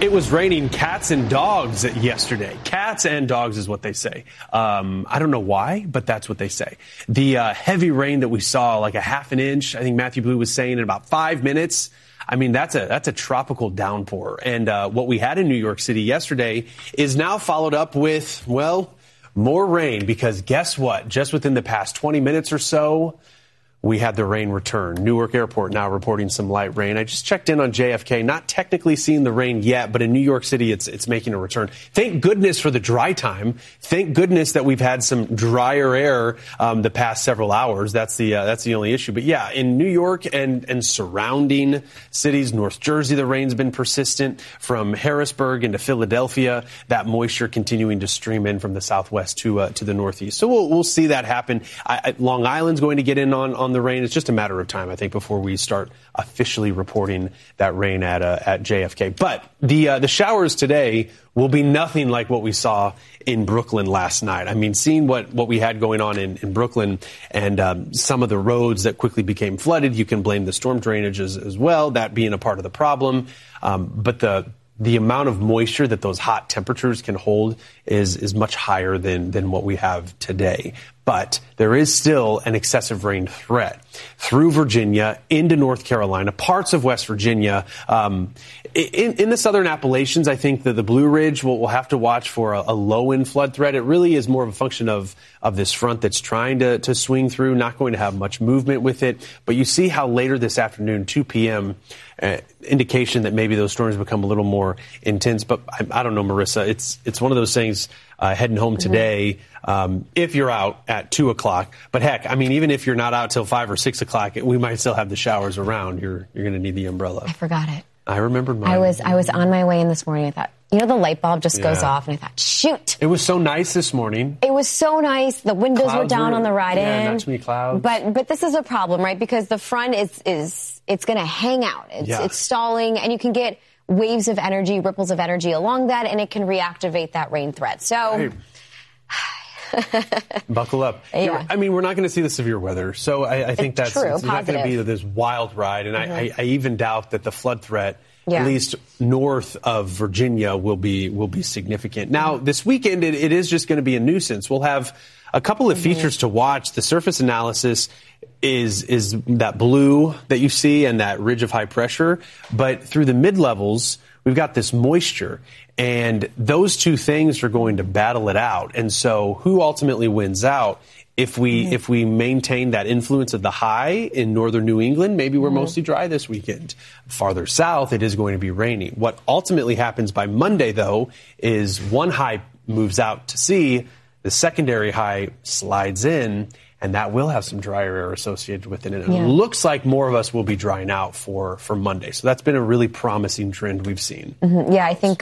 It was raining cats and dogs yesterday. Cats and dogs is what they say. I don't know why, but that's what they say. The heavy rain that we saw, like a half an inch, I think Matthew Blue was saying in about 5 minutes. I mean, that's a tropical downpour. And what we had in New York City yesterday is now followed up with, well, more rain. Because guess what? Just within the past 20 minutes or so, we had the rain return. Newark Airport now reporting some light rain. I just checked in on JFK, not technically seeing the rain yet, but in New York City, it's making a return. Thank goodness for the dry time. Thank goodness that we've had some drier air the past several hours. That's the only issue. But yeah, in New York and surrounding cities, North Jersey, the rain's been persistent. From Harrisburg into Philadelphia, that moisture continuing to stream in from the southwest to the northeast. So we'll see that happen. Long Island's going to get in on the rain. It's just a matter of time, I think, before we start officially reporting that rain at JFK. But the showers today will be nothing like what we saw in Brooklyn last night. I mean, seeing what we had going on in Brooklyn and some of the roads that quickly became flooded, you can blame the storm drainage as well, that being a part of the problem. But the amount of moisture that those hot temperatures can hold is much higher than what we have today. But there is still an excessive rain threat through Virginia into North Carolina, parts of West Virginia. In the southern Appalachians, I think that the Blue Ridge will have to watch for a low-end flood threat. It really is more of a function of this front that's trying to swing through, not going to have much movement with it. But you see how later this afternoon, 2 p.m., indication that maybe those storms become a little more intense. But I don't know, Marissa. It's one of those things heading home today, if you're out at 2 o'clock. But heck, I mean, even if you're not out till 5 or 6 o'clock, we might still have the showers around. You're going to need the umbrella. I forgot it. I remembered mine. I was on my way in this morning. I thought, the light bulb just goes off, and I thought, shoot. It was so nice this morning. It was so nice. The windows were down on the ride in. Yeah, not too many clouds. But this is a problem, right? Because the front is going to hang out. It's stalling, and you can get waves of energy, ripples of energy along that, and it can reactivate that rain threat. So. Hey. Buckle up. Yeah. I mean, we're not going to see the severe weather, so I think it's not going to be this wild ride. And I even doubt that the flood threat, at least north of Virginia, will be significant. Now, this weekend, it is just going to be a nuisance. We'll have a couple of features to watch. The surface analysis is that blue that you see and that ridge of high pressure. But through the mid-levels, we've got this moisture. And those two things are going to battle it out. And so who ultimately wins out? If we maintain that influence of the high in northern New England, maybe we're mostly dry this weekend. Farther south, it is going to be rainy. What ultimately happens by Monday, though, is one high moves out to sea, the secondary high slides in, and that will have some drier air associated with it. And it looks like more of us will be drying out for Monday. So that's been a really promising trend we've seen. Mm-hmm. Yeah, I think,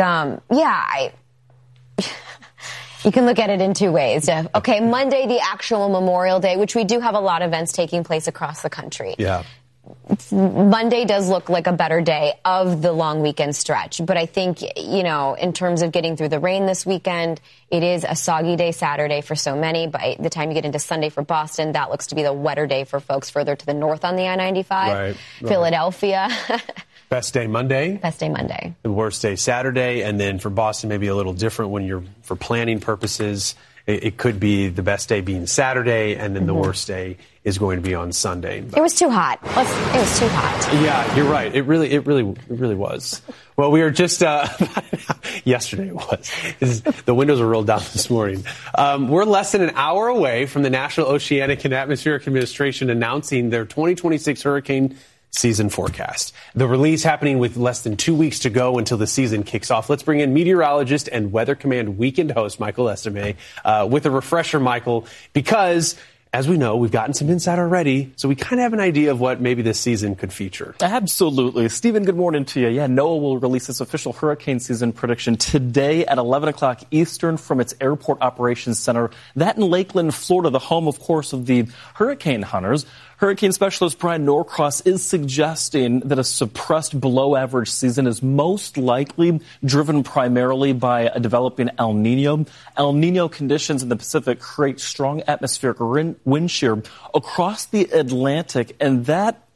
you can look at it in two ways. Okay, Monday, the actual Memorial Day, which we do have a lot of events taking place across the country. Yeah. Monday does look like a better day of the long weekend stretch. But I think, in terms of getting through the rain this weekend, it is a soggy day Saturday for so many. By the time you get into Sunday for Boston, that looks to be the wetter day for folks further to the north on the I-95. Right. Philadelphia. Best day Monday. Best day Monday. The worst day Saturday. And then for Boston, maybe a little different when you're for planning purposes. It could be the best day being Saturday, and then the worst day is going to be on Sunday. But it was too hot. It was too hot. Yeah, you're right. It really was. Well, we were just yesterday. It was. The windows were rolled down this morning. We're less than an hour away from the National Oceanic and Atmospheric Administration announcing their 2026 hurricane season forecast. The release happening with less than 2 weeks to go until the season kicks off. Let's bring in meteorologist and Weather Command weekend host Michael Estime with a refresher, Michael, because as we know, we've gotten some insight already, so we kind of have an idea of what maybe this season could feature. Absolutely. Stephen, good morning to you. Yeah, NOAA will release its official hurricane season prediction today at 11 o'clock Eastern from its Airport Operations Center. That in Lakeland, Florida, the home, of course, of the hurricane hunters. Hurricane specialist Brian Norcross is suggesting that a suppressed below-average season is most likely driven primarily by a developing El Nino. El Nino conditions in the Pacific create strong atmospheric wind shear across the Atlantic, and that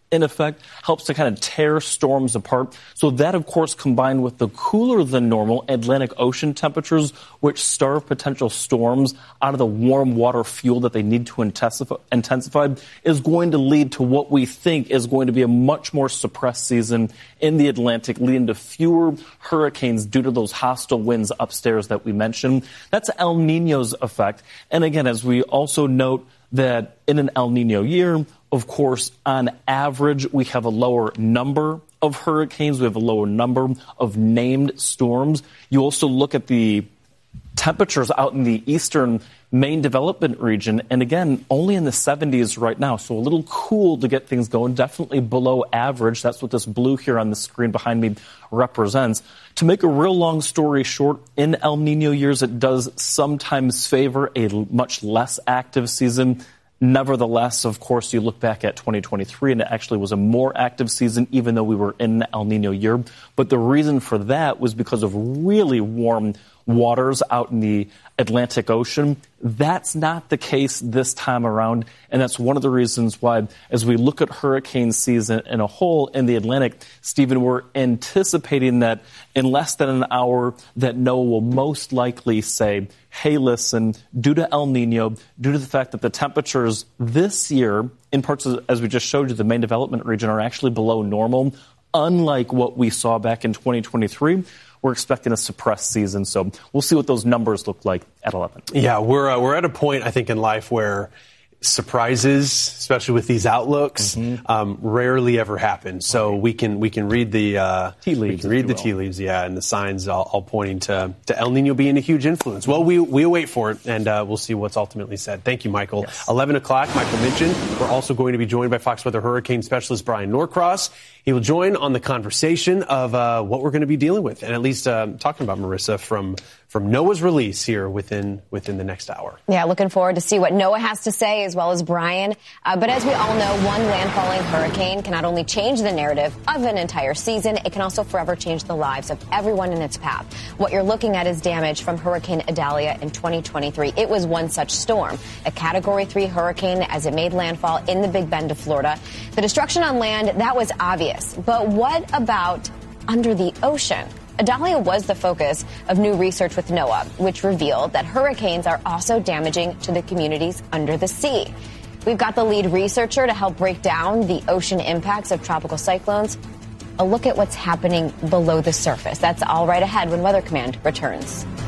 in effect, helps to kind of tear storms apart. So that, of course, combined with the cooler than normal Atlantic Ocean temperatures, which starve potential storms out of the warm water fuel that they need to intensify, is going to lead to what we think is going to be a much more suppressed season in the Atlantic, leading to fewer hurricanes due to those hostile winds upstairs that we mentioned. That's El Niño's effect. And again, as we also note that in an El Niño year, of course, on average, we have a lower number of hurricanes. We have a lower number of named storms. You also look at the temperatures out in the eastern main development region, and again, only in the 70s right now, so a little cool to get things going, definitely below average. That's what this blue here on the screen behind me represents. To make a real long story short, in El Niño years, it does sometimes favor a much less active season. Nevertheless, of course, you look back at 2023, and it actually was a more active season, even though we were in the El Niño year. But the reason for that was because of really warm waters out in the Atlantic Ocean. That's not the case this time around, and that's one of the reasons why, as we look at hurricane season in a whole in the Atlantic, Stephen, we're anticipating that in less than an hour that NOAA will most likely say, hey, listen, due to El Niño, due to the fact that the temperatures this year, in parts of, as we just showed you, the main development region, are actually below normal, unlike what we saw back in 2023, we're expecting a suppressed season. So we'll see what those numbers look like at 11. Yeah, we're at a point, I think, in life where surprises, especially with these outlooks, rarely ever happen. So we can read the tea leaves, tea leaves, yeah, and the signs all pointing to El Niño being a huge influence. Well, we wait for it, and we'll see what's ultimately said. Thank you, Michael. Yes. 11 o'clock, Michael mentioned, we're also going to be joined by Fox Weather hurricane specialist Brian Norcross. He will join on the conversation of what we're going to be dealing with, and at least talking about, Marissa, from NOAA's release here within the next hour. Yeah, looking forward to see what NOAA has to say, as well as Brian. But as we all know, one landfalling hurricane can not only change the narrative of an entire season, it can also forever change the lives of everyone in its path. What you're looking at is damage from Hurricane Idalia in 2023. It was one such storm, a Category 3 hurricane as it made landfall in the Big Bend of Florida. The destruction on land, that was obvious. But what about under the ocean? Idalia was the focus of new research with NOAA, which revealed that hurricanes are also damaging to the communities under the sea. We've got the lead researcher to help break down the ocean impacts of tropical cyclones. A look at what's happening below the surface. That's all right ahead when Weather Command returns.